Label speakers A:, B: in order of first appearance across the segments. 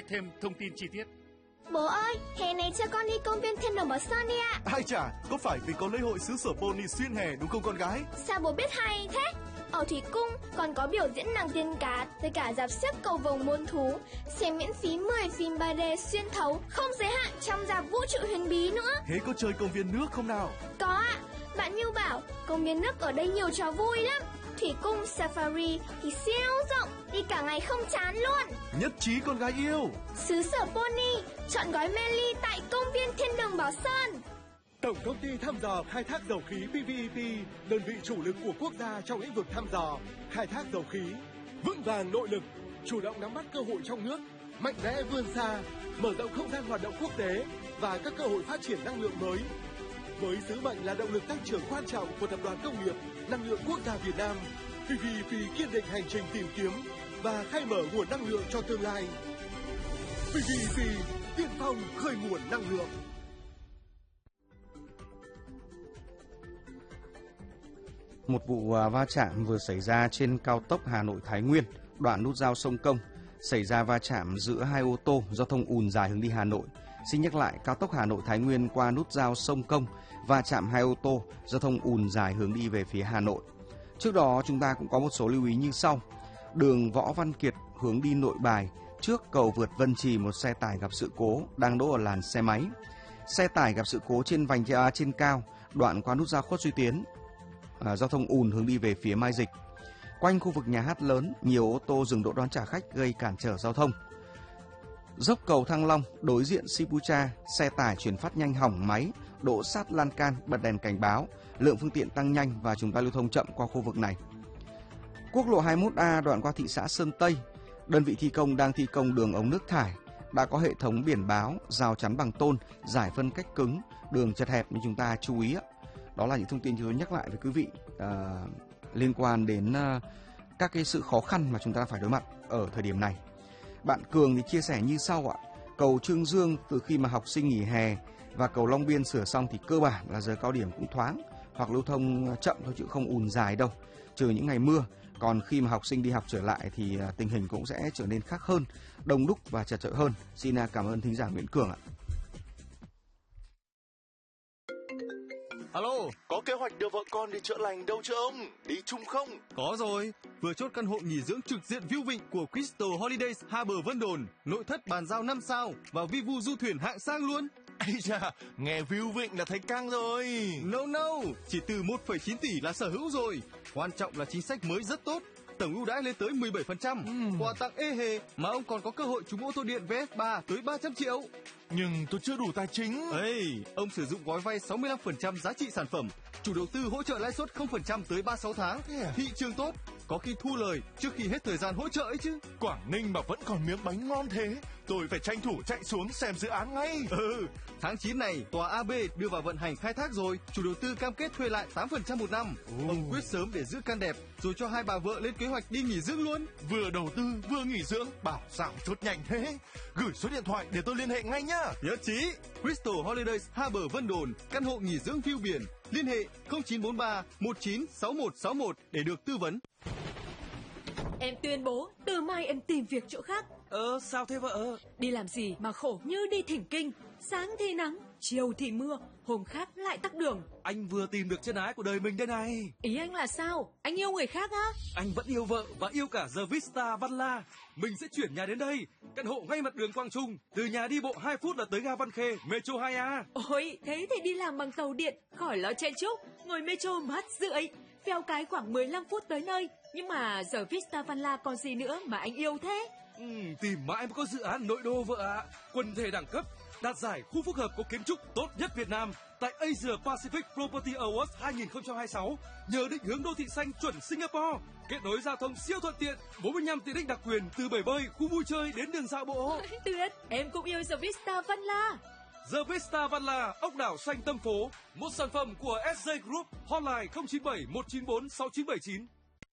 A: thêm thông tin chi tiết.
B: Bố ơi, hè này cho con đi công viên Thiên Đường Bảo Sơn đi ạ.
C: Ai chả, có phải vì có lễ hội xứ sở pony xuyên hè đúng không con gái?
B: Sao bố biết hay thế? Ở Thủy Cung còn có biểu diễn nàng tiên cá với cả dạp xiếc cầu vồng muôn thú, xem miễn phí 10 phim 3D xuyên thấu không giới hạn trong dạp vũ trụ huyền bí nữa.
C: Thế có chơi công viên nước không nào?
B: Có ạ. Bạn Như bảo công viên nước ở đây nhiều trò vui lắm. Thủy Cung Safari thì siêu rộng, đi cả ngày không chán luôn.
C: Nhất trí con gái yêu.
B: Xứ sở pony, chọn gói mê ly tại công viên Thiên Đường Bảo Sơn.
D: Tổng công ty thăm dò khai thác dầu khí PVEP, đơn vị chủ lực của quốc gia trong lĩnh vực thăm dò, khai thác dầu khí, vững vàng nội lực, chủ động nắm bắt cơ hội trong nước, mạnh mẽ vươn xa, mở rộng không gian hoạt động quốc tế và các cơ hội phát triển năng lượng mới. Với sứ mệnh là động lực tăng trưởng quan trọng của Tập đoàn Công nghiệp Năng lượng Quốc gia Việt Nam, PVEP kiên định hành trình tìm kiếm và khai mở nguồn năng lượng cho tương lai. PVEP tiên phong khơi nguồn năng lượng.
E: Một vụ va chạm vừa xảy ra trên cao tốc Hà Nội - Thái Nguyên, đoạn nút giao sông Công. Xảy ra va chạm giữa hai ô tô, giao thông ùn dài hướng đi Hà Nội. Xin nhắc lại, cao tốc Hà Nội - Thái Nguyên qua nút giao sông Công, va chạm hai ô tô, giao thông ùn dài hướng đi về phía Hà Nội. Trước đó chúng ta cũng có một số lưu ý như sau. Đường Võ Văn Kiệt hướng đi Nội Bài, trước cầu vượt Vân Trì một xe tải gặp sự cố đang đỗ ở làn xe máy. Xe tải gặp sự cố trên vành trên cao, đoạn qua nút giao Khuất Duy Tiến. Giao thông ùn hướng đi về phía Mai Dịch. Quanh khu vực nhà hát lớn, nhiều ô tô dừng đỗ đón trả khách gây cản trở giao thông. Dốc cầu Thăng Long, đối diện Sipucha, xe tải chuyển phát nhanh hỏng máy, đỗ sát lan can, bật đèn cảnh báo, lượng phương tiện tăng nhanh và chúng ta lưu thông chậm qua khu vực này. Quốc lộ 21A đoạn qua thị xã Sơn Tây, đơn vị thi công đang thi công đường ống nước thải, đã có hệ thống biển báo, rào chắn bằng tôn, giải phân cách cứng, đường chật hẹp nên chúng ta chú ý. Đó là những thông tin chúng tôi nhắc lại với quý vị liên quan đến các cái sự khó khăn mà chúng ta phải đối mặt ở thời điểm này. Bạn Cường thì chia sẻ như sau ạ. Cầu Trương Dương từ khi mà học sinh nghỉ hè và cầu Long Biên sửa xong thì cơ bản là giờ cao điểm cũng thoáng hoặc lưu thông chậm thôi chứ không ùn dài đâu, trừ những ngày mưa. Còn khi mà học sinh đi học trở lại thì tình hình cũng sẽ trở nên khác hơn, đông đúc và chật chội hơn. Xin cảm ơn thính giả Nguyễn Cường ạ.
C: Alo, có kế hoạch đưa vợ con đi chữa lành đâu chưa ông? Đi chung không?
F: Có rồi, vừa chốt căn hộ nghỉ dưỡng trực diện view vịnh của Crystal Holidays Harbor Vân Đồn, nội thất bàn giao 5 sao và Vivu du thuyền hạng sang luôn.
C: Ây da, nghe view vịnh là thấy căng rồi.
F: No, chỉ từ 1,9 tỷ là sở hữu rồi. Quan trọng là chính sách mới rất tốt. Tổng ưu đãi lên tới 17%, quà tặng ê hề mà ông còn có cơ hội trúng ô tô điện VF3 tới 300 triệu.
C: Nhưng tôi chưa đủ tài chính.
F: Ông sử dụng gói vay 65% giá trị sản phẩm, chủ đầu tư hỗ trợ lãi suất 0% tới 36 tháng. Thị trường tốt, có khi thu lời trước khi hết thời gian hỗ trợ ấy chứ.
C: Quảng Ninh mà vẫn còn miếng bánh ngon thế, tôi phải tranh thủ chạy xuống xem dự án ngay.
F: Tháng 9 này, tòa AB đưa vào vận hành khai thác rồi, chủ đầu tư cam kết thuê lại 8% một năm. Ông quyết sớm để giữ căn đẹp, rồi cho hai bà vợ lên kế hoạch đi nghỉ dưỡng luôn.
C: Vừa đầu tư vừa nghỉ dưỡng, bảo sao chốt nhanh thế. Gửi số điện thoại để tôi liên hệ ngay nhá.
F: Nhất trí. Crystal Holidays Harbor Vân Đồn, căn hộ nghỉ dưỡng view biển. Liên hệ 0943 196161 để được tư vấn.
G: Em tuyên bố từ mai em tìm việc chỗ khác.
H: Sao thế vợ?
G: Đi làm gì mà khổ như đi thỉnh kinh. Sáng thì nắng, chiều thì mưa, hôm khác lại tắc đường.
H: Anh vừa tìm được chân ái của đời mình đây này.
G: Ý anh là sao? Anh yêu người khác á?
H: Anh vẫn yêu vợ và yêu cả The Vista Văn La. Mình sẽ chuyển nhà đến đây. Căn hộ ngay mặt đường Quang Trung. Từ nhà đi bộ 2 phút là tới ga Văn Khê, Metro 2A.
G: Ôi, thế thì đi làm bằng tàu điện, khỏi lo chen chúc. Ngồi Metro mát rượi. Phèo cái khoảng 15 phút tới nơi. Nhưng mà giờ Vista Văn La còn gì nữa mà anh yêu thế?
H: Tìm mãi mới có dự án nội đô vợ ạ. Quần thể đẳng cấp, đạt giải khu phức hợp có kiến trúc tốt nhất Việt Nam tại Asia Pacific Property Awards 2026. Nhờ định hướng đô thị xanh chuẩn Singapore, kết nối giao thông siêu thuận tiện, 45 tiện ích đặc quyền từ bể bơi, khu vui chơi đến đường dạo bộ.
G: Tuyệt, em cũng yêu The Vista Văn La.
H: The Vista Văn La, ốc đảo xanh Tâm Phố, một sản phẩm của SJ Group. Hotline 097 194 6979.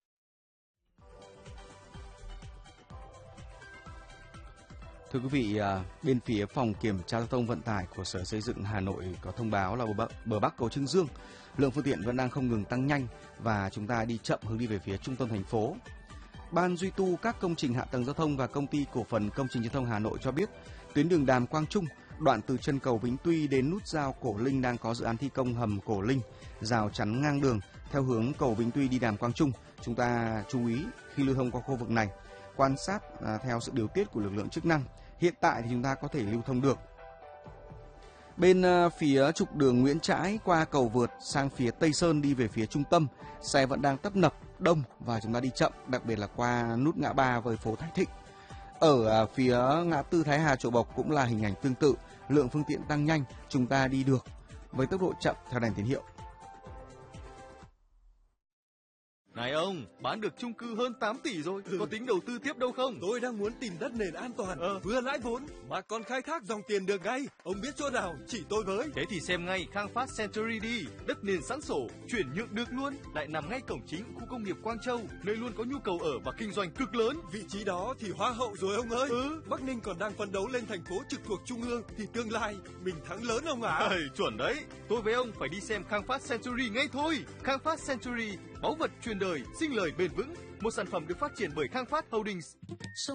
E: Thưa quý vị, bên phía phòng kiểm tra giao thông vận tải của Sở Xây dựng Hà Nội có thông báo là bờ Bắc cầu Trương Dương, lượng phương tiện vẫn đang không ngừng tăng nhanh và chúng ta đi chậm hướng đi về phía trung tâm thành phố. Ban duy tu các công trình hạ tầng giao thông và Công ty Cổ phần Công trình Giao thông Hà Nội cho biết, tuyến đường Đàm Quang Trung, đoạn từ chân cầu Vĩnh Tuy đến nút giao Cổ Linh đang có dự án thi công hầm Cổ Linh, rào chắn ngang đường theo hướng cầu Vĩnh Tuy đi Đàm Quang Trung. Chúng ta chú ý khi lưu thông qua khu vực này, quan sát theo sự điều tiết của lực lượng chức năng. Hiện tại thì chúng ta có thể lưu thông được. Bên phía trục đường Nguyễn Trãi qua cầu vượt sang phía Tây Sơn đi về phía trung tâm, xe vẫn đang tấp nập đông và chúng ta đi chậm, đặc biệt là qua nút ngã ba với phố Thái Thịnh. Ở phía ngã tư Thái Hà Chùa Bộc cũng là hình ảnh tương tự, lượng phương tiện tăng nhanh, chúng ta đi được với tốc độ chậm theo đèn tín hiệu.
F: Này ông, bán được chung cư hơn 8 tỷ rồi, có tính đầu tư tiếp đâu không?
H: Tôi đang muốn tìm đất nền an toàn, vừa lãi vốn mà còn khai thác dòng tiền được ngay. Ông biết chỗ nào chỉ tôi với.
F: Thế thì xem ngay Khang Phát Century đi, đất nền sẵn sổ, chuyển nhượng được luôn, lại nằm ngay cổng chính khu công nghiệp Quang Châu, nơi luôn có nhu cầu ở và kinh doanh cực lớn.
H: Vị trí đó thì hoa hậu rồi ông ơi. Bắc Ninh còn đang phấn đấu lên thành phố trực thuộc trung ương thì tương lai mình thắng lớn ông ạ.
F: Chuẩn đấy, tôi với ông phải đi xem Khang Phát Century ngay thôi. Khang Phát Century, báu vật truyền đời, sinh lời bền vững, một sản phẩm được phát triển bởi Khang Phát Holdings.